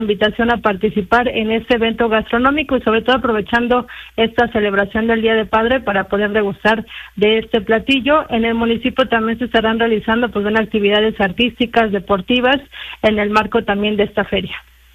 invitación a participar en este evento gastronómico y sobre todo aprovechando esta celebración del Día del Padre para poder degustar de este platillo. En el municipio también se estarán realizando pues actividades artísticas, deportivas, en el marco también de esta feria.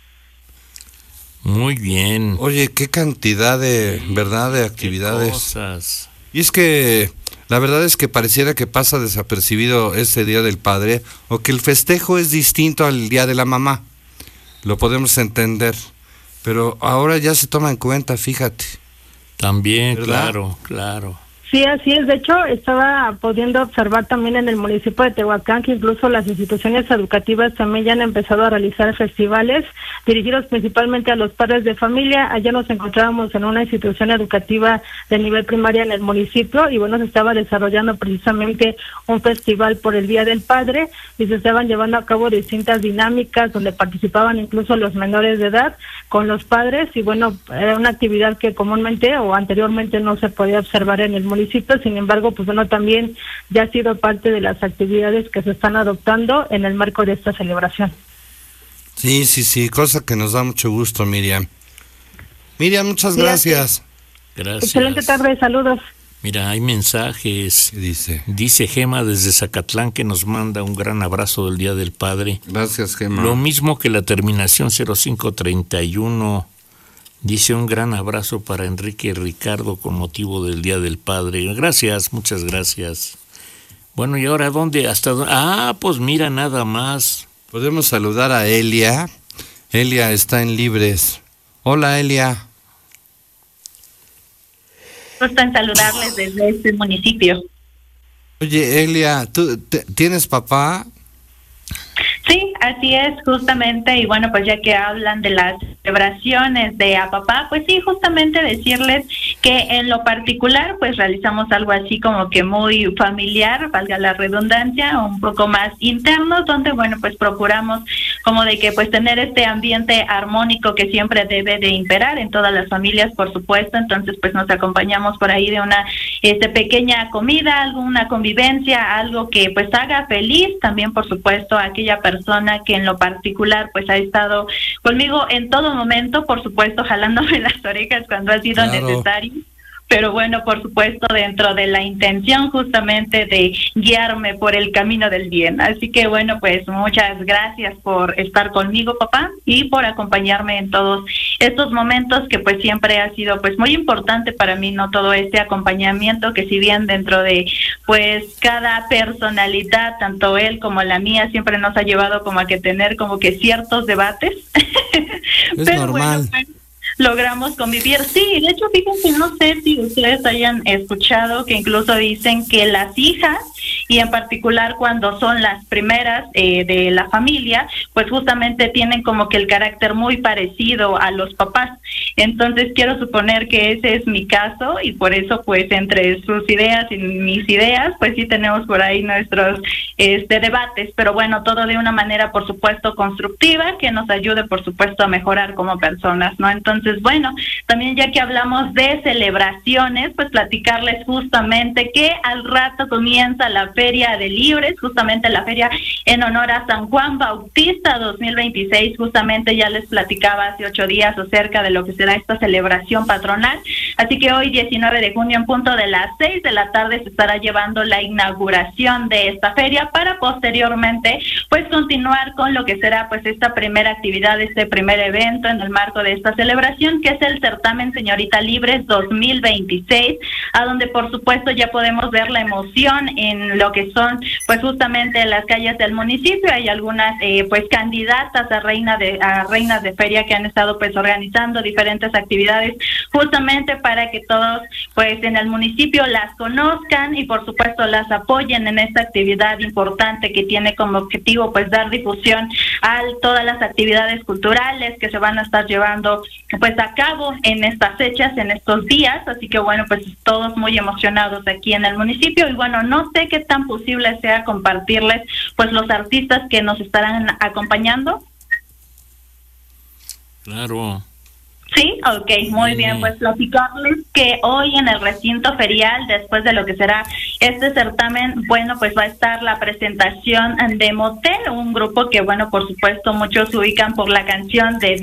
Muy bien. Oye, qué cantidad de actividades. Cosas. Y es que la verdad es que pareciera que pasa desapercibido ese Día del Padre, o que el festejo es distinto al Día de la Mamá. Lo podemos entender, pero ahora ya se toma en cuenta, fíjate. También, ¿verdad? Claro. Sí, así es. De hecho, estaba pudiendo observar también en el municipio de Tehuacán que incluso las instituciones educativas también ya han empezado a realizar festivales dirigidos principalmente a los padres de familia. Ayer nos encontrábamos en una institución educativa de nivel primaria en el municipio y se estaba desarrollando precisamente un festival por el Día del Padre y se estaban llevando a cabo distintas dinámicas donde participaban incluso los menores de edad con los padres y era una actividad que comúnmente o anteriormente no se podía observar en el municipio. Sin embargo, también ya ha sido parte de las actividades que se están adoptando en el marco de esta celebración. Sí, cosa que nos da mucho gusto, Miriam. Miriam, muchas gracias. Gracias. Excelente tarde, saludos. Mira, hay mensajes. ¿Qué dice? Dice Gema desde Zacatlán que nos manda un gran abrazo del Día del Padre. Gracias, Gema. Lo mismo que la terminación 0531. Dice un gran abrazo para Enrique y Ricardo con motivo del Día del Padre. Gracias, muchas gracias. Bueno, ¿y ahora dónde? ¿Hasta dónde? Pues mira, nada más. Podemos saludar a Elia. Elia está en Libres. Hola, Elia. Gusto en saludarles desde este municipio. Oye, Elia, ¿tú tienes papá? Sí, así es, justamente, y pues ya que hablan de las celebraciones de a papá, pues sí, justamente decirles que en lo particular, pues realizamos algo así como que muy familiar, valga la redundancia, un poco más interno, donde pues procuramos como de que pues tener este ambiente armónico que siempre debe de imperar en todas las familias, por supuesto. Entonces pues nos acompañamos por ahí de una pequeña comida, alguna convivencia, algo que pues haga feliz también, por supuesto, a aquella persona que en lo particular pues ha estado conmigo en todo momento, por supuesto jalándome las orejas cuando ha sido necesario, pero por supuesto dentro de la intención justamente de guiarme por el camino del bien. Así que pues muchas gracias por estar conmigo, papá, y por acompañarme en todos estos momentos que pues siempre ha sido pues muy importante para mí, ¿no? Todo este acompañamiento que si bien dentro de pues cada personalidad, tanto él como la mía, siempre nos ha llevado como a que tener como que ciertos debates. Es pero normal. Logramos convivir. Sí, de hecho, fíjense, no sé si ustedes hayan escuchado que incluso dicen que las hijas, y en particular cuando son las primeras de la familia, pues justamente tienen como que el carácter muy parecido a los papás. Entonces quiero suponer que ese es mi caso y por eso pues entre sus ideas y mis ideas pues sí tenemos por ahí nuestros debates, pero todo de una manera por supuesto constructiva que nos ayude por supuesto a mejorar como personas, ¿no? Entonces también ya que hablamos de celebraciones, pues platicarles justamente que al rato comienza la Feria de Libres, justamente la feria en honor a San Juan Bautista 2026, justamente ya les platicaba hace 8 días acerca de lo que será esta celebración patronal, así que hoy 19 de junio en punto de las 6 de la tarde se estará llevando la inauguración de esta feria para posteriormente pues continuar con lo que será pues esta primera actividad, este primer evento en el marco de esta celebración, que es el certamen Señorita Libres 2026, a donde por supuesto ya podemos ver la emoción en lo que son pues justamente las calles del municipio. Hay algunas pues candidatas a reinas de feria que han estado pues organizando diferentes actividades justamente para que todos pues en el municipio las conozcan y por supuesto las apoyen en esta actividad importante que tiene como objetivo pues dar difusión a todas las actividades culturales que se van a estar llevando pues a cabo en estas fechas, en estos días, así que pues todos muy emocionados aquí en el municipio y no sé qué tan posible sea compartirles pues los artistas que nos estarán acompañando. Claro. Sí, ok, muy bien, pues platicarles que hoy en el recinto ferial, después de lo que será este certamen, pues va a estar la presentación de Motel, un grupo que por supuesto muchos ubican por la canción de